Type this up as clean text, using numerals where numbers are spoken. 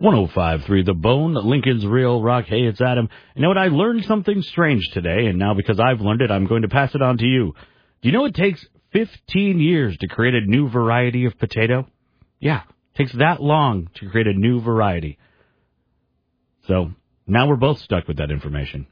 105.3 The Bone, Lincoln's Real Rock. Hey, it's Adam. You know what? I learned something strange today, and now because I've learned it, I'm going to pass it on to you. Do you know it takes 15 years to create a new variety of potato? Yeah, it takes that long to create a new variety. So now we're both stuck with that information.